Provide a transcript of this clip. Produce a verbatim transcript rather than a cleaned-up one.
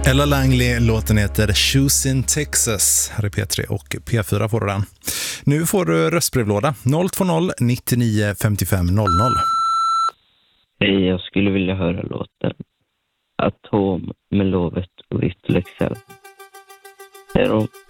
Ella Langley, låten heter Shoes in Texas. Här är P tre och P fyra får du den. Nu får du röstbrevlåda noll två noll nittionio femtiofem noll noll. Hej, jag skulle vilja höra låten Atom med Lovet och Little Excel. Hej då.